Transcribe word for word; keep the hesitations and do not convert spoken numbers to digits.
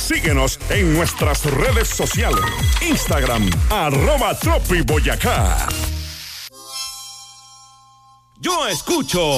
Síguenos en nuestras redes sociales. Instagram, arroba Tropi Boyacá. Yo escucho